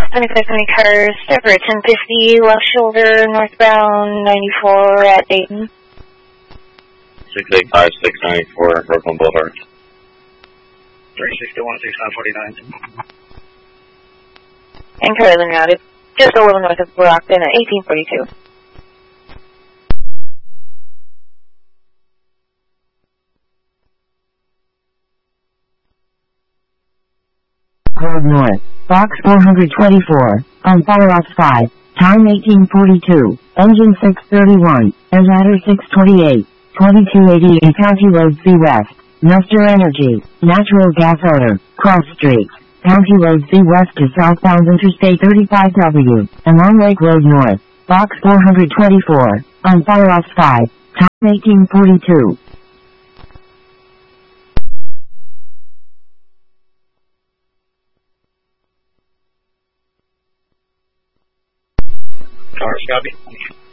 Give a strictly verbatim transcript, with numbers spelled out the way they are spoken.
twenty-five twenty cars, Denver ten fifty, left shoulder, northbound ninety-four at Dayton. six eight five, six ninety-four, Brooklyn Boulevard. three sixty-one, six nine forty-nine. And Carolyn routed, just a little north of Brockton at eighteen forty-two. Road north, box four twenty-four, on fire off five, time eighteen forty-two, engine six thirty-one, and ladder six twenty-eight, twenty-two eighty-eight County Road C West, Nestor Energy, natural gas odor, cross street, County Road C West to southbound Interstate thirty-five W, and Long Lake Road north, box four twenty-four, on fire off five, time eighteen forty-two. Cars, copy.